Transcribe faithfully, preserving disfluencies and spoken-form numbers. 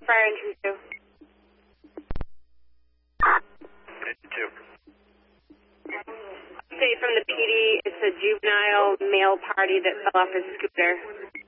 Fire engine two. Engine two. Update from the P D, it's a juvenile male party that fell off his scooter.